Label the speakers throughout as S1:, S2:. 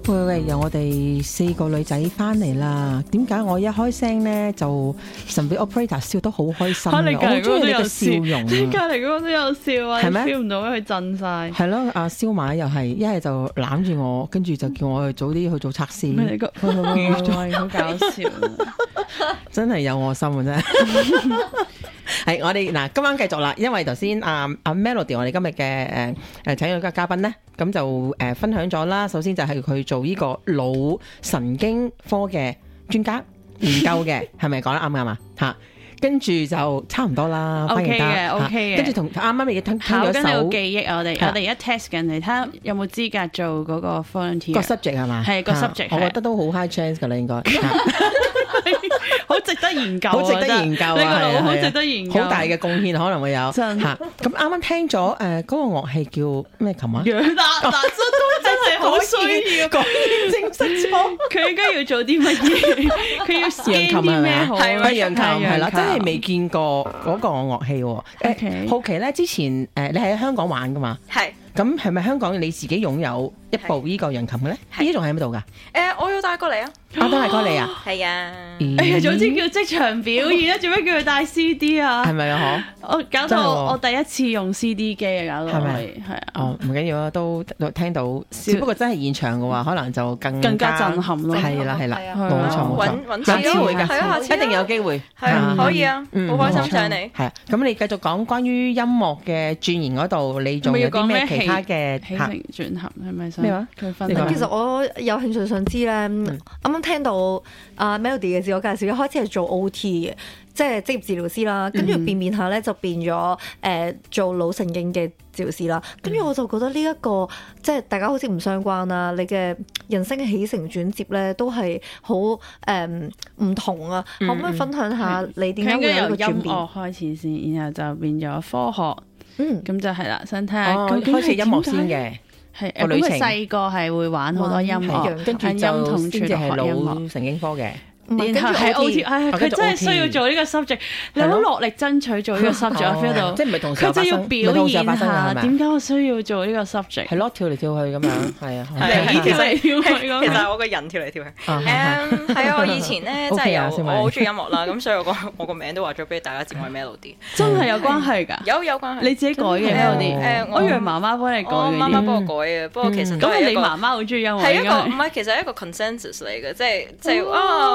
S1: 喂，由我哋4個女仔翻嚟啦。點解我一開聲咧就神秘 operator 笑得好開心？
S2: 你
S1: 我好中意你嘅笑容。
S2: 隔離嗰個都有笑啊，
S1: 係咩
S2: feel 唔到佢震晒。
S1: 係咯，阿燒賣又係一係就攬住我，跟住就叫我早啲去做測試。
S2: 咩嚟個？好搞笑，
S1: 真係有我心啊！真係。係我哋嗱，今晚繼續啦，因為頭先阿 Melody 我哋今日嘅請咗個嘉賓咧，咁就分享咗啦。首先就係佢做呢個腦神經科嘅專家研究嘅，係咪講得啱唔啱啊？嚇，跟住就差唔多啦。
S2: OK 嘅
S1: 歡迎
S2: OK 嘅
S1: 跟住同啱啱亦聽
S2: 考緊你
S1: 咗首
S2: 個記憶啊！我哋而家 test 緊你，睇下有冇資格做嗰個 volunteer
S1: 個 subject 係嘛？
S2: 係個 subject，
S1: 我覺得都好 high chance 㗎啦，應該。
S2: 好值得研究，
S1: 好值得研究啊！
S2: 呢個腦好值得研究，
S1: 好大嘅貢獻可能會有
S2: 真
S1: 嚇。咁啱啱聽咗嗰個樂器叫咩琴啊？
S2: 楊達真係好需要，
S1: 講正式咗。
S2: 佢應該要做啲乜嘢？佢要 scan 啲咩好？
S1: 係揚琴係啦，真係未見過嗰個樂器喎。
S2: OK
S1: 好奇咧，之前你喺香港玩噶嘛？
S3: 係。
S1: 咁係咪香港你自己擁有一部呢個揚琴嘅咧？呢仲喺邊度㗎？
S3: 我要帶過嚟啊！
S1: 都係過嚟啊！
S3: 係啊！
S2: 哎呀，總之叫即場表演啦，做咩叫佢帶 CD 啊？
S1: 係咪啊？
S2: 我搞到我第一次用 CD 機啊，搞到係啊！
S1: 哦，唔緊要啊，都聽到，只不過真係現場嘅話，可能就更加
S2: 震撼咯。
S1: 係啦，冇錯。
S3: 揾
S1: 機會㗎，
S3: 係啊，
S1: 一定有機會。
S3: 係可以啊，好開心上嚟。
S1: 係啊，咁你繼續講關於音樂嘅鑽研嗰度，你仲有啲咩其他嘅
S2: 起承轉合係咪想
S1: 咩話？
S2: 佢分
S4: 其實我有興趣想知咧，啱啱聽到阿 Melody 嘅自我介紹，一開始係做 OT 嘅，即係職業治療師啦，跟住變下咧就變咗做腦神經嘅治療師啦。跟住我就覺得呢一個即係大家好似唔相關啦，你嘅人生嘅起承轉接咧都係好唔同啊。可唔可以分享下你點解會有一個轉變？
S2: 由音樂開始先，然後就變咗科學，咁就係啦。想睇下
S1: 開始音樂先嘅。
S2: 係咁，佢細個係會玩好多音樂，
S1: 跟住就先至係腦神經科嘅。
S2: 然後係 OT，佢真係需要做呢個 subject，你好落力爭取做呢個 subject，我 feel 到。
S1: 即係唔係同時
S2: 佢真係要表現下點解我需要做呢個 subject。
S1: 係咯，跳嚟跳去咁樣，係啊。
S3: 你
S2: 跳嚟跳去咁。
S3: 其實我個人跳嚟跳去。係啊，我以前咧真係我好中意音樂啦，咁所以我個名都話咗俾大家知我係 Melody。
S2: 真係有關係㗎？
S3: 有關係。
S2: 你自己改嘅 Melody？我以為媽媽幫你改嘅。
S3: 我媽媽幫我改嘅，不過其實
S2: 咁係你媽媽好中意音樂。
S3: 係一個唔係，其實係一個 consensus 嚟嘅，即係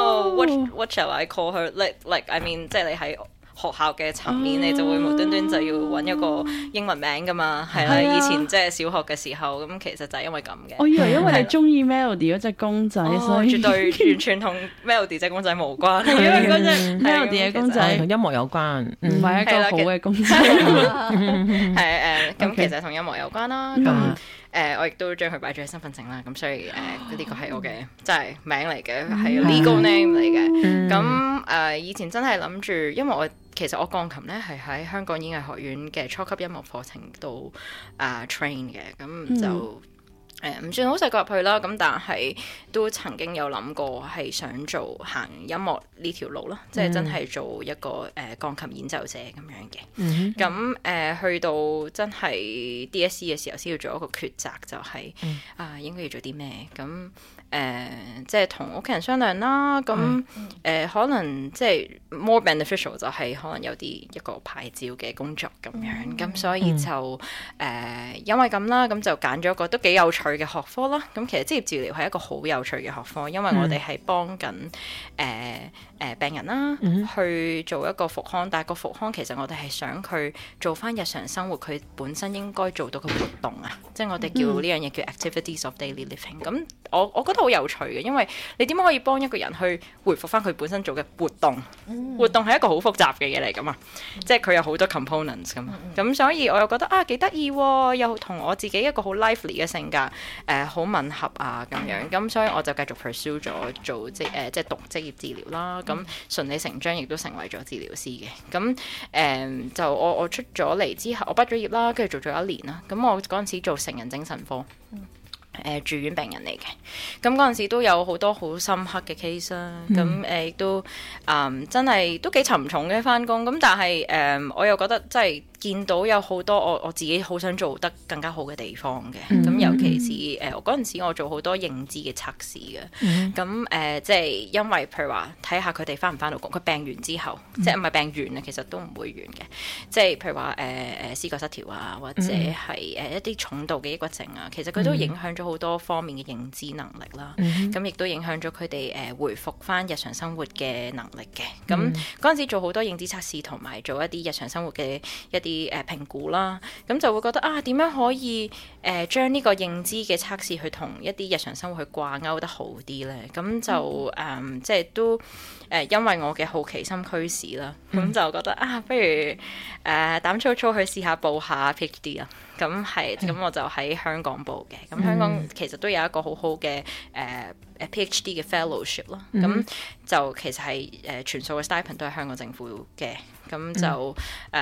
S3: what shall I call her? Like I mean， 即係你喺學校嘅層面，你就會無端端就要揾一個英文名噶嘛，係啦。以前即係小學嘅時候，咁其實就係因為咁嘅。
S2: 我以為因為你中意 Melody 嗰隻公仔，所以
S3: 絕對完全同 Melody 隻公仔無關。
S2: 因為嗰隻 Melody 嘅公仔
S1: 同音樂有關，
S2: 唔係一個好嘅公仔。
S3: 係咁其實同音樂有關啦。咁我亦都將佢擺咗喺身份證啦，咁所以呢個係我嘅即係名嚟嘅，係 legal name 嚟嘅。咁以前真係諗住，因為其實我鋼琴咧係喺香港演藝學院嘅初級音樂課程度train 嘅，咁就唔算好細個入去啦。咁但係都曾經有諗過係想行音樂呢條路啦，即係真係做一個鋼琴演奏者咁樣嘅。咁去到真係 DSE 嘅時候，先要做一個抉擇，就係應該要做啲咩咁。即係同屋企人商量啦，咁可能即係 more beneficial 就係可能有一個牌照嘅工作咁樣，咁所以就因為咁啦，咁就揀咗一個都幾有趣嘅學科啦。咁其實職業治療係一個好有趣嘅學科，因為我哋係幫緊病人啦去做一個復康，但係個復康其實我哋係想佢做翻日常生活佢本身應該做到嘅活動啊，即係我哋叫呢樣嘢叫 activities of daily living。咁我覺得好有趣嘅，因為你點樣可以幫一個人去回復翻佢本身做嘅活動？活動係一個好複雜嘅嘢嚟噶嘛，即係佢有好多 components 噶嘛。咁所以我又覺得幾得意喎，又同我自己一個好 lively 嘅性格好吻合啊咁樣。咁所以我就繼續 pursue 咗做即係讀職業治療啦。咁順理成章亦都成為咗治療師嘅。咁就我出咗嚟之後，我畢咗業啦，跟住做咗1年啦。咁我嗰陣時做成人精神科。住院病人嚟嘅，咁嗰陣時都有好多好深刻嘅 case 啦，咁亦都真係都幾沉重嘅返工，咁但係我又覺得即係見到有好多我自己好想做得更加好嘅地方嘅，咁尤其是我嗰陣時我做好多認知嘅測試嘅，咁即係因為譬如話睇下佢哋翻唔翻到工，佢病完之後，即係唔係病完啊，其實都唔會完嘅，即係譬如話思覺失調啊，或者係一啲重度嘅抑鬱症啊，其實佢都影響咗好多方面嘅認知能力啦，咁亦都影響咗佢哋回復翻日常生活嘅能力嘅，咁嗰陣時做好多認知測試同埋做一啲日常生活嘅一啲評估啦，咁就會覺得點樣可以將呢個認知嘅測試去同一啲日常生活去掛鈎得好啲咧？咁就即係都因為我嘅好奇心驅使啦，咁就覺得不如膽粗粗去試下報下 PhD 啊！咁咁我就喺香港報嘅，咁香港其實都有一個好好嘅PhD 嘅 fellowship 啦，咁就其實係全數嘅 stipend 都係香港政府嘅。咁就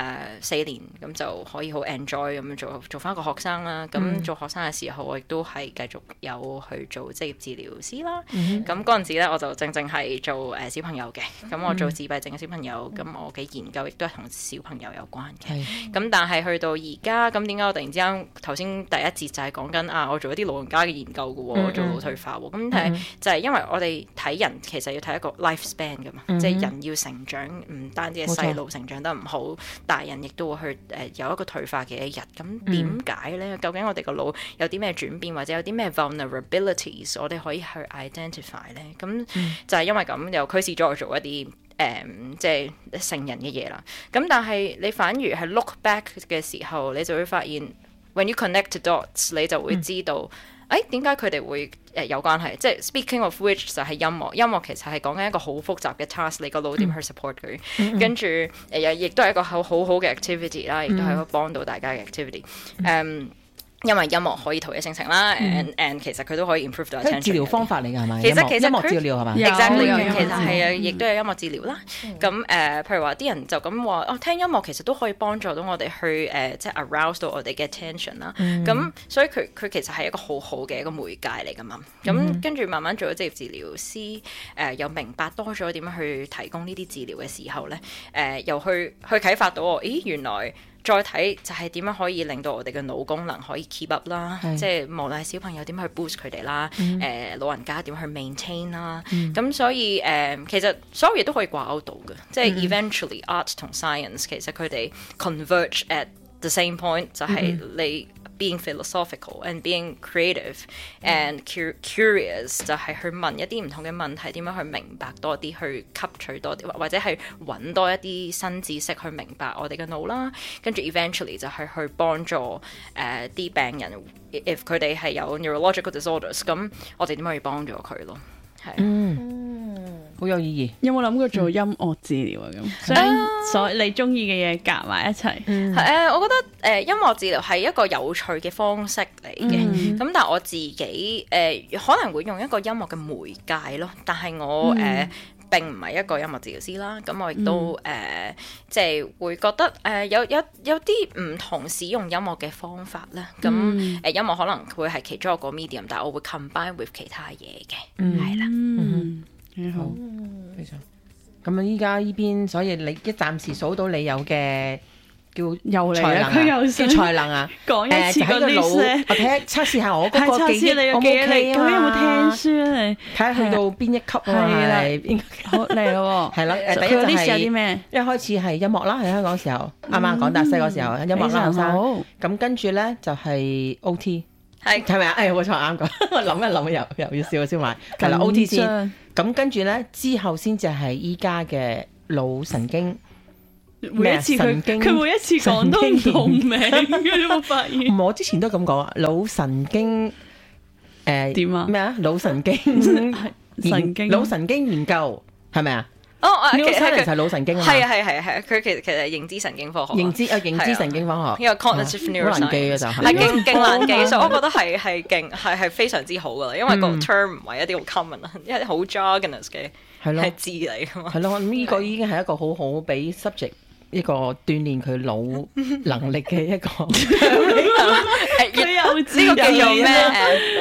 S3: 4年，咁就可以好 enjoy 咁做翻一個學生啦。咁做學生嘅時候，我亦都係繼續有去做職業治療師啦。咁嗰陣時咧，我就正係做小朋友嘅。咁我做自閉症嘅小朋友，咁我嘅研究亦都係同小朋友有關嘅。咁但係去到而家，咁點解我突然之間頭先第一節就係講緊我做一啲老人家嘅研究嘅喎，我做腦退化喎。咁但係就係因為我哋睇人其實要睇一個 life span 㗎嘛，即係人要成長，唔單止係細路成長得唔好，大人亦都會去有一個退化嘅一日。咁點解咧？究竟我哋個腦有啲咩轉變，或者有啲咩 vulnerabilities 我哋可以去 identify 咧？咁就係因為咁又驅使咗我做一啲即係成人嘅嘢啦。咁但係你反而係 look back 嘅時候，你就會發現 when you connect the dots， 你就會知道點解佢哋會有關係？即係 speaking of which 就係音樂。音樂其實係講緊一個好複雜嘅 task， 你個腦點去 support 佢，跟住亦都係一個好好嘅 activity 啦，亦都係可以幫到大家嘅 activity。因為音樂可以陶冶性情啦，and 其實佢都可以 improve 到 attention。治
S1: 療方法嚟㗎係咪？
S3: 其實
S1: 音樂治療係嘛
S3: ？Exactly， 其實係啊，亦都有音樂治療啦。咁譬如話啲人就咁話，聽音樂其實都可以幫助到我哋去即係 arouse 到我哋嘅 attention 啦。咁所以佢其實係一個好好嘅一個媒介嚟㗎嘛。咁跟住慢慢做咗職業治療師，又明白多咗點樣去提供呢啲治療嘅時候咧，又去啟發到我，原來。再睇就係點樣可以令到我哋嘅腦功能可以 keep up 啦，即係無論係小朋友點樣去 boost 佢哋啦，老人家點樣去 maintain 啦，咁所以其實所有嘢都可以掛鈎到嘅，即係 eventually art 同 science 其實佢哋 converge at the same point， 就係你。being philosophical and being creative and curious 就係去問一啲唔同嘅問題，點樣去明白多啲，去吸取多啲，或者係揾多一啲新知識去明白我哋嘅腦啦。跟住 eventually 就係去幫助啲病人 ，if 佢哋係有 neurological disorders， 咁我哋點可以幫助佢咯？係
S1: 好有意義。
S2: 有冇諗過做音樂治療啊？咁將所你中意嘅嘢夾埋一齊。
S3: 我覺得音樂治療係一個有趣嘅方式嚟嘅。咁但係我自己可能會用一個音樂嘅媒介咯。但係我並唔係一個音樂治療師啦。咁我亦都即係會覺得有啲唔同使用音樂嘅方法啦。咁音樂可能會係其中一個 medium， 但係我會 combine with 其他嘢嘅，係啦。
S2: 幾好，
S1: 非常。咁啊，依家依邊，所以你一暫時數到你有嘅叫
S2: 又嚟
S1: 才能啊，叫才能啊，
S2: 講一次個 list，
S1: 我睇下測試下我嗰個記憶 O 唔 OK 啊？
S2: 究竟有冇聽書啊？你
S1: 睇下去到邊一級啊？係邊？
S2: 好嚟咯，
S1: 係啦。第一就係
S2: 啲咩？
S1: 一開始係音樂啦，喺香港時候，啱啱港大西嗰時候，音樂啦學生。咁跟住咧就係 OT。係咪啊？冇錯，啱講。我諗一諗又要笑先埋。係啦 ，OT 先。咁跟住咧，之後先至係依家嘅腦神經。
S2: 每一次佢每一次講都唔同名嘅，你有冇發現？
S1: 我之前都咁講啊，腦神經
S2: 點啊？
S1: 咩啊？腦神經腦神經研究係咪啊？
S3: 其
S1: 實係腦神經啊，
S3: 係佢其實係認知神經科學，認知
S1: 神經科學，
S3: 呢個 cognitive neuroscience 好難記嘅就係勁難記，所以我覺得係勁係非常之好噶啦，因為個 term 唔係一啲好 common 啊，一啲好 jargonous 嘅係字嚟噶嘛。係咯，
S1: 呢個已經係一個好好俾 subject 一個鍛鍊佢腦能力嘅一個，
S2: 佢又知
S3: 呢個叫做咩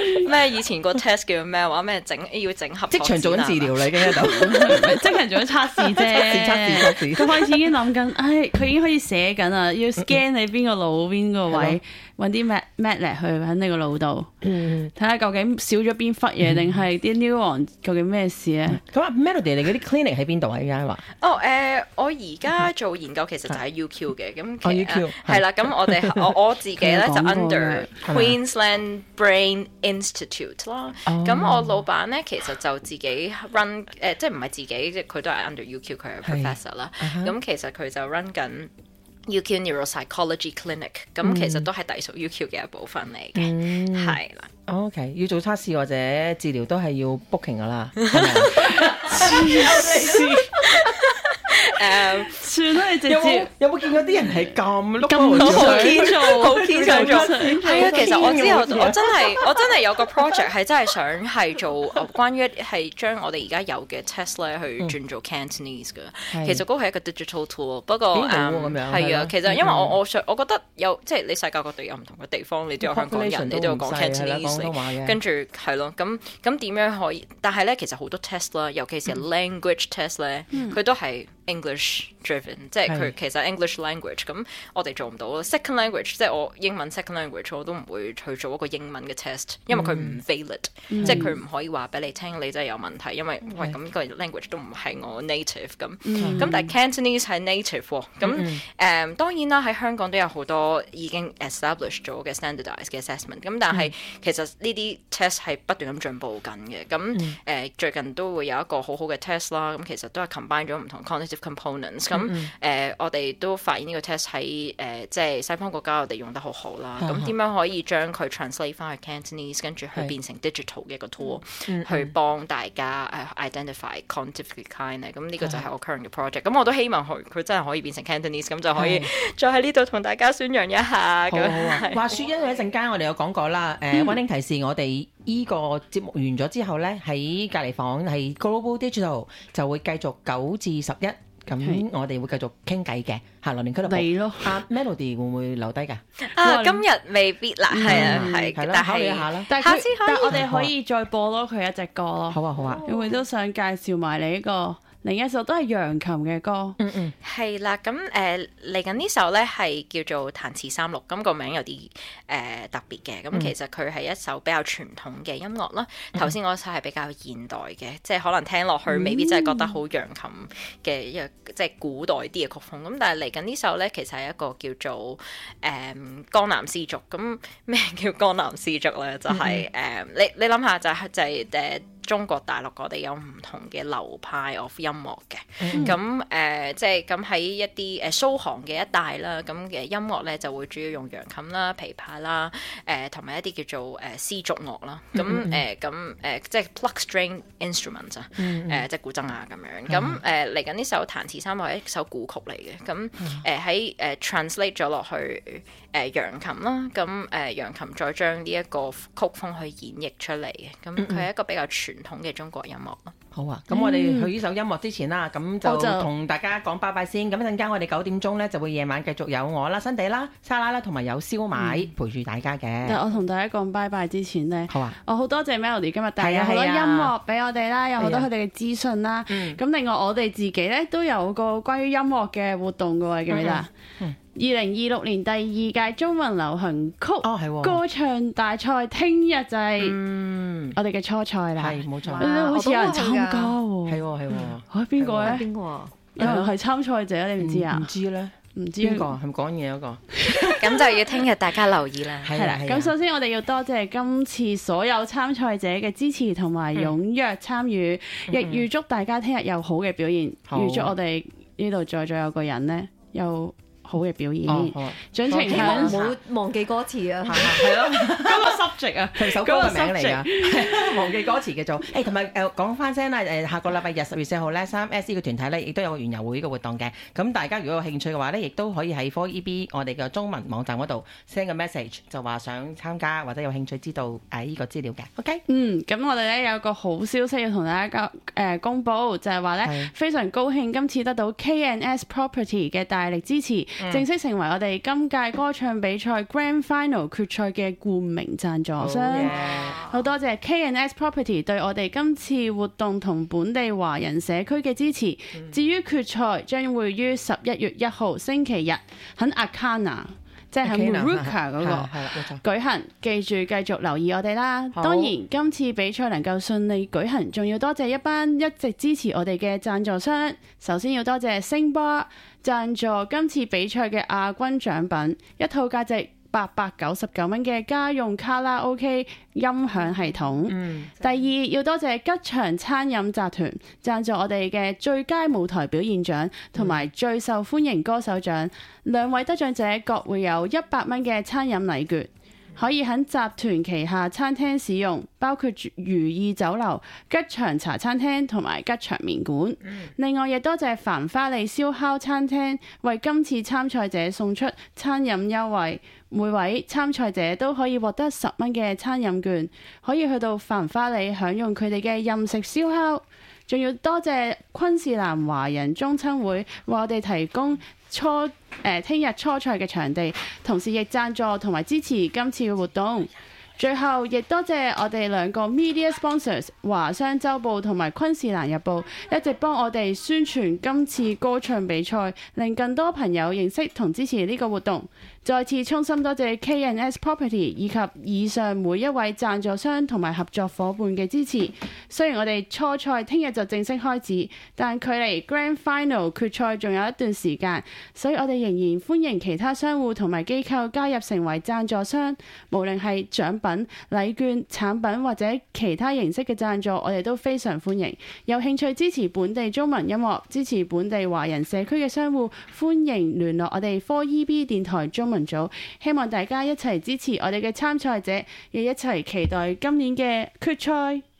S3: 咩以前個 test 叫咩話咩要整合
S1: 即場做緊治療啦，已經喺度。
S2: 即係做咗測試啫，
S1: 測試。
S2: 佢開始已經諗緊，佢已經開始寫緊啦，要 scan 你邊個腦邊個位，揾啲 magnet 去喺你個腦度，睇下究竟少咗邊忽嘢，定係啲 neuron 究竟咩事咧？
S1: 咁啊，Melody 你嗰啲 clinic 喺邊度啊？而家話
S3: 我而家做研究其實就喺 UQ 嘅，咁
S1: UQ
S3: 係啦，咁我自己咧就 under Queensland Brain Institute 啦。咁我老闆咧其實就自己 run 即係唔係自己，即係佢都係 under UQ，佢係 professor 啦。咁其實佢就 run 緊UQ Neuropsychology Clinic， 咁其實都係隸屬 UQ 嘅一部分嚟嘅，係啦。
S1: OK， 要做測試或者治療都係要 booking 噶啦。
S2: 算啦，你直接
S1: 有冇見過啲人係咁碌
S3: 好堅想做？係啊，其實我之後我真係有個 project 係真係想係做關於係將我哋而家有嘅 test 咧去轉做 Cantonese 嘅。其實嗰個係一個 digital tool， 不過係啊，其實因為我覺得有即係你世界各地有唔同嘅地方，你都有香港人，你都有講 Cantonese， 跟住係咯，咁點樣可以？但係咧，其實好多 test 啦，尤其是 language test 咧，佢都係 English driven， 即係佢其實 English language， 咁我哋做唔到咯。Second language， 即係我英文 second language， 我都唔會去做一個英文嘅 test， 因為佢唔 valid， 即係佢唔可以話俾你聽你真係有問題，因為喂咁個 language 都唔係我 native 咁但係 Cantonese 係 native 喎，咁當然啦，喺香港都有好多已經 establish 咗嘅 standardized 嘅 assessment， 咁但係其實呢啲 test 係不斷咁進步緊嘅，咁最近都會有一個好好嘅 test 啦，咁其實都係 combine 咗唔同 cognitive components， 咁我哋都發現呢個 test 喺即係西方國家我哋用得好好啦，咁點樣可以將佢 translate 翻去 Cantonese， 跟住去變成 digital 嘅一個 tool， 去幫大家identify cognitive decline 咧，咁呢個就係我 current 嘅 project， 咁我都希望佢真係可以變成 Cantonese， 咁就可以再喺呢度同大家宣揚一下。
S1: 好啊！話説因為一陣間我哋有講過啦，溫馨提示我哋依個節目完咗之後咧，喺隔離房係 Global Digital 就會繼續9至11。咁我哋會繼續傾偈嘅，下來年俱樂部
S2: 嚟咯。
S1: Melody 會唔會留低㗎？
S3: 今日未必啦，係啊，係，但
S1: 考慮一下啦。
S2: 但係我哋可以再播多佢一隻歌咯。
S1: 好啊，好啊。
S2: 因為都想介紹埋你呢個另一首都係揚琴嘅歌。
S3: 係啦，咁嚟緊呢首咧係叫做彈詞三六，咁個名有啲特別嘅。咁其實佢係一首比較傳統嘅音樂啦。頭先嗰首係比較現代嘅，即係可能聽落去未必真係覺得好揚琴嘅一個即係古代啲嘅曲風。咁但係嚟緊呢首咧，其實係一個叫做江南絲竹。咁咩叫江南絲竹咧？就係你諗下就係中國大陸我哋有唔同嘅流派 of 音樂嘅，咁即係咁喺一啲蘇杭嘅一帶啦，咁嘅音樂咧就會主要用揚琴啦、琵琶啦，同埋一啲叫做絲竹樂啦，咁即係 pluck string instrument 啊，即係古箏啊咁樣，咁嚟緊呢首彈詞三六係一首古曲嚟嘅，咁喺translate 咗落去揚琴啦，咁揚琴再將呢一個曲風去演繹出嚟嘅，咁佢係一個比較傳統嘅中國音樂咯。
S1: 好啊，咁我哋去呢首音樂之前啦，咁就同大家講拜拜先。咁一陣間我哋9點鐘咧就會夜晚繼續有我啦、新地啦、莎拉啦，同埋有燒賣陪住大家嘅。
S2: 但係我同大家講拜拜之前咧，
S1: 好啊，
S2: 我好多謝 Melody 今日帶有好多音樂俾我哋啦，有好多佢哋嘅資訊啦。咁另外我哋自己咧都有個關於音樂嘅活動嘅喎，記唔記得？2026年第2屆中文流行曲歌唱大賽，聽日就係我哋嘅初賽啦。
S1: 係冇錯，
S2: 好似有人參加喎。
S1: 係喎係喎。
S2: 邊個咧？
S4: 邊個？
S2: 有人係參賽者，你唔知啊？
S1: 唔知咧，
S2: 唔知
S1: 邊個係咪講嘢嗰個？
S3: 咁就要聽日大家留意啦。
S2: 係啦，咁首先我哋要多謝今次所有參賽者嘅支持同埋踴躍參與，亦預祝大家聽日有好嘅表現，預祝我哋呢度在座有個人呢有好嘅表演，盡情享
S4: 唔好忘記歌詞啊！
S1: 係咯，
S2: 嗰個 subject 啊，
S1: 佢首歌嘅名嚟㗎，忘記歌詞嘅做。同埋講翻聲啦，下個禮拜日10月4號咧，3S 個團體咧亦都有個園遊會嘅活動嘅。咁大家如果有興趣嘅話咧，亦都可以喺 4EB 我哋嘅中文網站嗰度 send 個 message， 就話想參加或者有興趣知道呢個資料嘅。OK，
S2: 咁我哋咧有個好消息要同大家公佈，就係話咧非常高興今次得到 K&S Property 嘅大力支持。 正式成為我哋今屆歌唱比賽 Grand Final 決賽嘅冠名贊助商。好多謝 K&S Property 對我哋今次活動同本地華人社區嘅支持。至於決賽將會於11月1號星期日喺 Akana， 即係喺 Moorooka 嗰個舉行，記住繼續留意我哋啦。當然今次比賽能夠順利舉行，仲要多謝一班一直支持我哋嘅贊助商。首先要多謝星巴贊助今次比賽嘅亞軍獎品，一套價值899蚊嘅家用卡拉 OK 音響系統。第二要多謝吉祥餐飲集團贊助我哋嘅最佳舞台表現獎同埋最受歡迎歌手獎，兩位得獎者各會有100蚊嘅餐飲禮券，可以喺集團旗下餐廳使用，包括如意酒樓、吉祥茶餐廳同埋吉祥麵館。另外亦多謝繁花里燒烤餐廳為今次參賽者送出餐飲優惠，每位參賽者都可以獲得10蚊嘅餐飲券，可以去到繁花里享用佢哋嘅任食燒烤。仲要多謝昆士蘭華人中親會為我哋提供聽日初賽嘅場地，同時亦贊助同埋支持今次嘅活動。最後亦多謝我哋兩個 media sponsors 華商週報同埋昆士蘭日報，一直幫我哋宣傳今次歌唱比賽，令更多朋友認識同支持呢個活動。再次衷心多謝 K&S Property 以及以上每一位贊助商同埋合作伙伴嘅支持。雖然我哋初賽聽日就正式開始，但距離 Grand Final 決賽仲有一段時間，所以我哋仍然歡迎其他商戶同埋機構加入成為贊助商，無論係獎品、禮券、產品或者其他形式嘅贊助，我哋都非常歡迎。有興趣支持本地中文音樂、支持本地華人社區嘅商戶，歡迎聯絡我哋 4EB 電台中文組。希望大家一齊支持我哋嘅參賽者，亦一齊期待今年嘅決賽。